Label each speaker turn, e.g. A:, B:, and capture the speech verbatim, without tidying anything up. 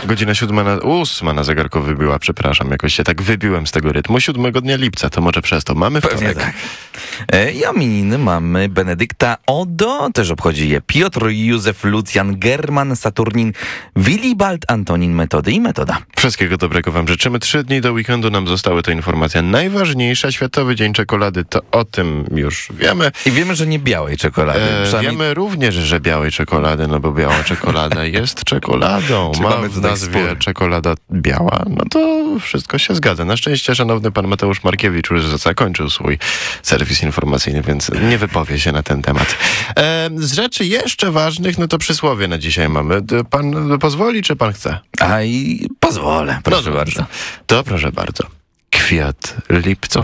A: Godzina siódma na, ósma na zegarku wybiła, przepraszam, jakoś się tak wybiłem z tego rytmu. Siódmego dnia lipca, to może przez to. Mamy
B: Pewnie
A: wtorek.
B: tak. E, I imieniny mamy Benedykta Odo, też obchodzi je Piotr, Józef, Lucjan, German, Saturnin, Willibald, Antonin, Metody i Metoda.
A: Wszystkiego dobrego wam życzymy. Trzy dni do weekendu nam zostały, to informacja najważniejsza. Światowy Dzień Czekolady, to o tym już wiemy.
B: I wiemy, że nie białej czekolady.
A: E,
B: Przynajmniej...
A: Wiemy również, że białej czekolady, no bo biała czekolada jest czekoladą.
B: Czy
A: Ma
B: mamy
A: w
B: tutaj
A: nazwie
B: spór?
A: czekolada biała, no to wszystko się zgadza. Na szczęście szanowny pan Mateusz Markiewicz już zakończył swój serwis informacyjny, więc nie wypowie się na ten temat. E, z rzeczy jeszcze ważnych, no to przysłowie na dzisiaj mamy. Pan pozwoli, czy pan chce?
B: A i pozwolę, proszę
A: No
B: bardzo.
A: To proszę bardzo. Kwiat lipcowy.